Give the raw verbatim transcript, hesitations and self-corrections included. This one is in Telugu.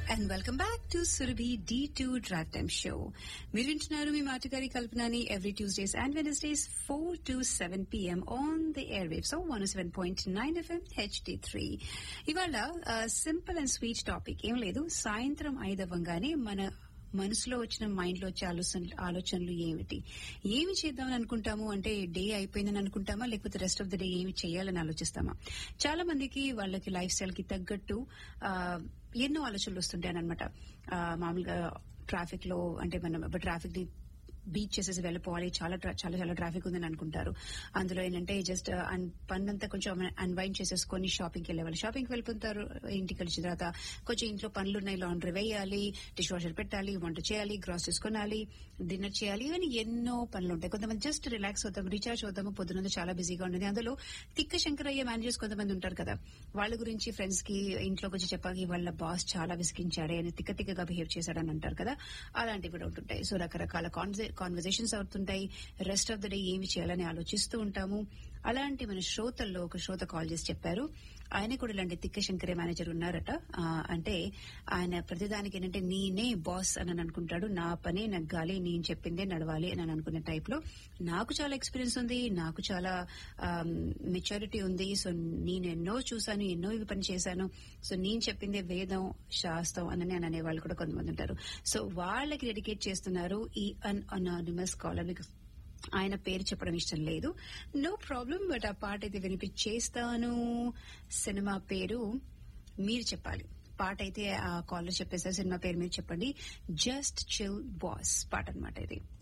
And welcome back to Surabhi D two drive time show. మీరు వింటున్నారు మీ మాటగారి కల్పనని every Tuesdays and Wednesdays four to seven PM on the air waves so one seven point nine FM HD three. ఇవాళ సింపుల్ అండ్ స్వీట్ టాపిక్ ఏం లేదు. సాయంత్రం ఐదవ్వంగానే మన మనసులో వచ్చిన మైండ్ లో వచ్చే ఆలోచన ఆలోచనలు ఏమిటి, ఏమి చేద్దామని అనుకుంటాము అంటే డే అయిపోయిందని అనుకుంటామా, లేకపోతే రెస్ట్ ఆఫ్ ద డే ఏమి చేయాలని ఆలోచిస్తామా? చాలా మందికి వాళ్ళకి లైఫ్ స్టైల్ కి తగ్గట్టు ఆ ఎన్నో ఆలోచనలు వస్తుంటాయి అనమాట. మామూలుగా ట్రాఫిక్ లో అంటే మనం ట్రాఫిక్ ని బీచ్ చేసేసి వెళ్ళిపోవాలి, చాలా చాలా చాలా ట్రాఫిక్ ఉందని అనుకుంటారు. అందులో ఏంటంటే జస్ట్ పనంతా కొంచెం అన్వైండ్ చేసేసుకొని షాపింగ్కి వెళ్ళేవాళ్ళు. షాపింగ్కి వెళ్ళిపోతారు, ఇంటికి వచ్చిన తర్వాత కొంచెం ఇంట్లో పనులు ఉన్నాయి, లాండ్రీ వేయాలి, డిష్ వాషర్ పెట్టాలి, వంట చేయాలి, గ్రాసరీస్ కొనాలి, డిన్నర్ చేయాలి, ఇవన్నీ ఎన్నో పనులు ఉంటాయి. కొంతమంది జస్ట్ రిలాక్స్ అవుతాము, రీఛార్జ్ అవుతాము, పొద్దున చాలా బిజీగా ఉంటుంది. అందులో తిక్క శంకరయ్య మేనేజర్స్ కొంతమంది ఉంటారు కదా, వాళ్ళ గురించి ఫ్రెండ్స్ కి ఇంట్లోకి వచ్చి చెప్పాలి వాళ్ళ బాస్ చాలా విసిగించాడే అని, తిక్క తిక్కగా బిహేవ్ చేశాడని అంటారు కదా, అలాంటివి కూడా ఉంటుంటాయి. సో రకరకాల కాన్వర్సేషన్స్ అవుతుంటాయి. రెస్ట్ ఆఫ్ ద డే ఏమి చేయాలని ఆలోచిస్తూ ఉంటాము. అలాంటి మన శ్రోతల్లో ఒక శ్రోత కాల్ చేసి చెప్పారు, ఆయన కూడా ఇలాంటి తిక్క శంకరే మేనేజర్ ఉన్నారట. అంటే ఆయన ప్రతిదానికి ఏంటంటే నేనే బాస్ అని అనుకుంటాడు, నా పనే నగ్గాలి, నేను చెప్పిందే నడవాలి అని అనుకునే టైప్ లో. నాకు చాలా ఎక్స్పీరియన్స్ ఉంది, నాకు చాలా మెచ్యూరిటీ ఉంది. సో నేను ఎన్నో చూసాను, ఎన్నో ఇవి పని చేశాను, సో నేను చెప్పిందే వేదం శాస్త్రం అని అనే వాళ్ళు కూడా కొంతమంది ఉంటారు. సో వాళ్ళకి డెడికేట్ చేస్తున్నారు ఈ అన్ అనానిమస్ కాలర్. ఆయన పేరు చెప్పడం ఇష్టం లేదు, నో ప్రాబ్లం, బట్ ఆ పాట అయితే వినిపించేస్తాను. సినిమా పేరు మీరు చెప్పాలి. పాట అయితే ఆ కాలర్ చెప్పేసారు, సినిమా పేరు మీరు చెప్పండి. జస్ట్ చిల్ బాస్ పాట అనమాట ఇది.